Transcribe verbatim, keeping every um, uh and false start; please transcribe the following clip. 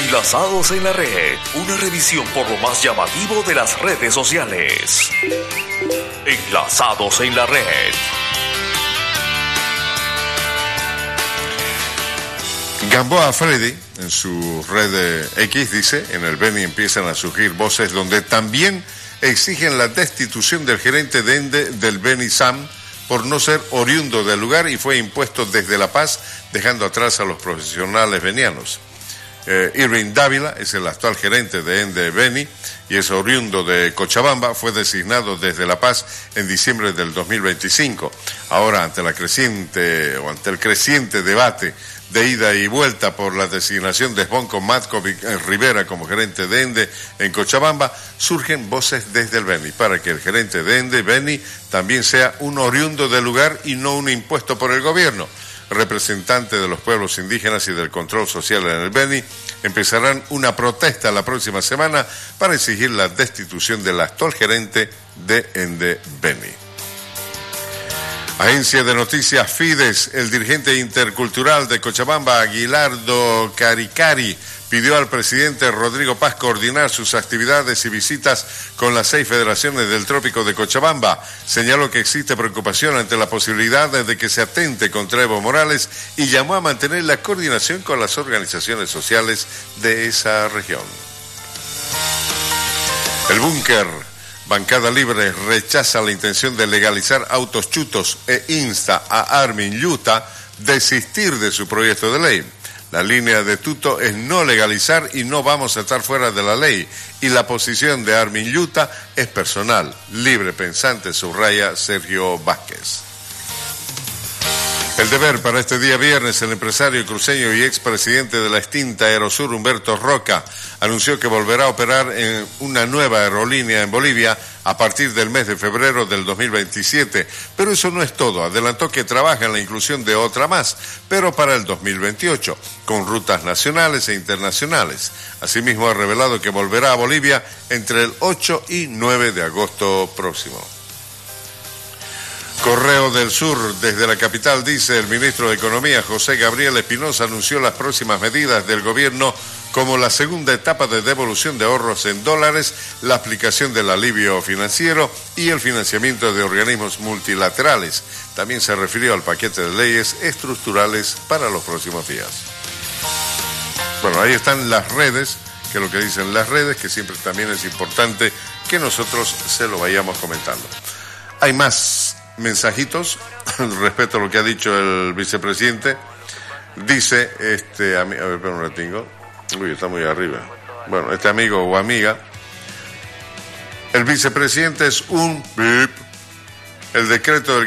Enlazados en la red, una revisión por lo más llamativo de las redes sociales. Enlazados en la red. Gamboa Freddy, en su red X, dice, en el Beni empiezan a surgir voces donde también exigen la destitución del gerente de Ende del Beni Sam por no ser oriundo del lugar y fue impuesto desde La Paz, dejando atrás a los profesionales benianos. Eh, Irving Dávila es el actual gerente de Ende Beni y es oriundo de Cochabamba, fue designado desde La Paz en diciembre del dos mil veinticinco. Ahora, ante la creciente o ante el creciente debate de ida y vuelta por la designación de Svonko Matkovic Rivera como gerente de Ende en Cochabamba, surgen voces desde el Beni para que el gerente de Ende Beni también sea un oriundo del lugar y no un impuesto por el gobierno. Representantes de los pueblos indígenas y del control social en el Beni empezarán una protesta la próxima semana para exigir la destitución del actual gerente de Ende Beni. Agencia de noticias Fides, el dirigente intercultural de Cochabamba, Aguilardo Caricari, pidió al presidente Rodrigo Paz coordinar sus actividades y visitas con las seis federaciones del trópico de Cochabamba. Señaló que existe preocupación ante la posibilidad de que se atente contra Evo Morales y llamó a mantener la coordinación con las organizaciones sociales de esa región. El Búnker, bancada libre, rechaza la intención de legalizar autos chutos e insta a Armin Yuta desistir de su proyecto de ley. La línea de Tuto es no legalizar y no vamos a estar fuera de la ley. Y la posición de Armin Yuta es personal, libre pensante, subraya Sergio Vázquez. El deber para este día viernes, el empresario cruceño y expresidente de la extinta Aerosur, Humberto Roca, anunció que volverá a operar en una nueva aerolínea en Bolivia a partir del mes de febrero del dos mil veintisiete. Pero eso no es todo. Adelantó que trabaja en la inclusión de otra más, pero para el dos mil veintiocho, con rutas nacionales e internacionales. Asimismo, ha revelado que volverá a Bolivia entre el ocho y nueve de agosto próximo. Correo del Sur, desde la capital, dice el ministro de Economía, José Gabriel Espinosa, anunció las próximas medidas del gobierno como la segunda etapa de devolución de ahorros en dólares, la aplicación del alivio financiero y el financiamiento de organismos multilaterales. También se refirió al paquete de leyes estructurales para los próximos días. Bueno, ahí están las redes, que es lo que dicen las redes, que siempre también es importante que nosotros se lo vayamos comentando. Hay más mensajitos respecto a lo que ha dicho el vicepresidente. Dice este a, mí, a ver, espera un ratingo. Uy, está muy arriba. Bueno, este amigo o amiga, el vicepresidente es un bip. El decreto del